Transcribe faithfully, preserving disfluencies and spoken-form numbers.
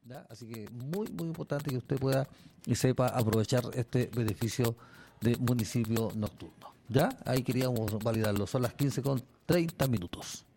¿Ya? Así que muy, muy importante que usted pueda y sepa aprovechar este beneficio de municipio nocturno. ¿Ya? Ahí queríamos validarlo. Son las quince con treinta minutos.